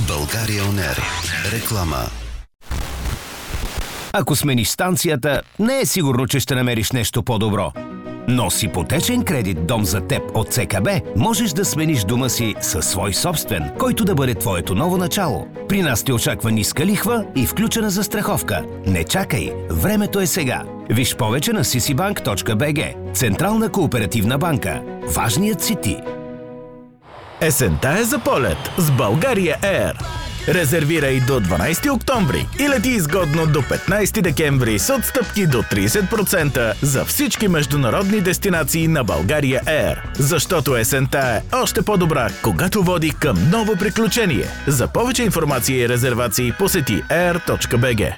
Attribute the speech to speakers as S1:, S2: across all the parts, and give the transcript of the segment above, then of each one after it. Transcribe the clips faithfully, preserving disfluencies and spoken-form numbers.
S1: България Он Ер. Реклама.
S2: Ако смениш станцията, не е сигурно, че ще намериш нещо по-добро. Но с ипотечен кредит «Дом за теб» от ЦКБ можеш да смениш дома си със свой собствен, който да бъде твоето ново начало. При нас те очаква ниска лихва и включена застраховка. Не чакай, времето е сега. Виж повече на си си банк точка би джи. Централна кооперативна банка. Важният си ти.
S3: Есента е за полет с България Ер. Резервирай до дванайсети октомври и лети изгодно до петнайсети декември с отстъпки до трийсет процента за всички международни дестинации на България Ер. Защото есента е още по-добра, когато води към ново приключение. За повече информация и резервации посети ер точка би джи.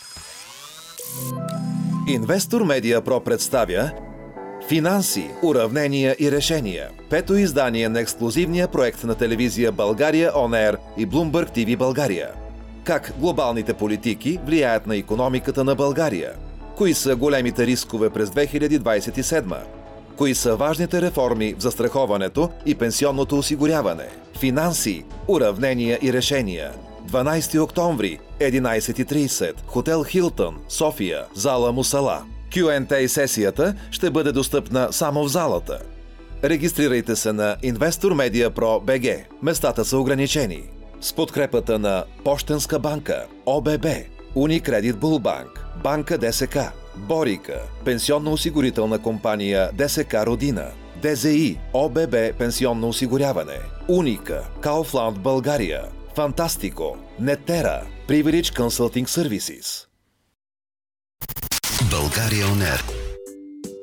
S4: Инвестор Медиа Про представя Финанси, уравнения и решения. Пето издание на ексклузивния проект на телевизия България Он Ер и Bloomberg ти ви България. Как глобалните политики влияят на икономиката на България? Кои са големите рискове през две хиляди двайсет и седма? Кои са важните реформи в застраховането и пенсионното осигуряване? Финанси, уравнения и решения. дванайсети октомври, единайсет и трийсет, хотел Хилтън, София, зала Мусала. кю енд ей сесията ще бъде достъпна само в залата. Регистрирайте се на Инвестор Медиа Про би джи. Местата са ограничени. С подкрепата на Пощенска банка, О Б Б, Уникредит Булбанк, Банка ДСК, Борика, Пенсионно-осигурителна компания ДСК Родина, Д З И, О Б Б Пенсионно осигуряване, Уника, Kaufland България, Фантастико, Нетера, Privilege Consulting Services.
S1: България Он Ер.